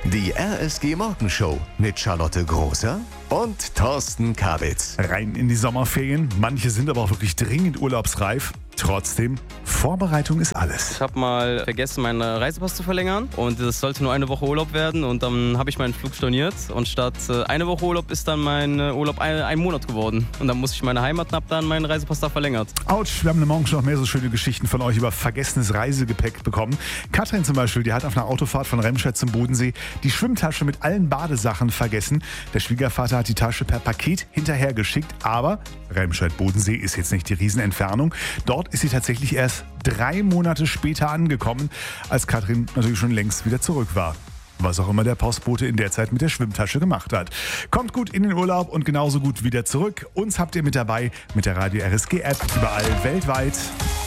Die RSG Morgenshow mit Charlotte Großer und Thorsten Kabitz. Rein in die Sommerferien. Manche sind aber auch wirklich dringend urlaubsreif. Trotzdem, Vorbereitung ist alles. Ich habe mal vergessen, meinen Reisepass zu verlängern und es sollte nur eine Woche Urlaub werden und dann habe ich meinen Flug storniert und statt eine Woche Urlaub ist dann mein Urlaub ein Monat geworden und dann musste ich meine Heimat und habe dann meinen Reisepass da verlängert. Autsch, wir haben eine Morgenshow noch mehr so schöne Geschichten von euch über vergessenes Reisegepäck bekommen. Katrin zum Beispiel, die hat auf einer Autofahrt von Remscheid zum Bodensee die Schwimmtasche mit allen Badesachen vergessen. Der Schwiegervater hat die Tasche per Paket hinterhergeschickt, aber Remscheid-Bodensee ist jetzt nicht die Riesenentfernung. Dort ist sie tatsächlich erst 3 Monate später angekommen, als Katrin natürlich schon längst wieder zurück war. Was auch immer der Postbote in der Zeit mit der Schwimmtasche gemacht hat. Kommt gut in den Urlaub und genauso gut wieder zurück. Uns habt ihr mit dabei mit der Radio RSG App überall weltweit.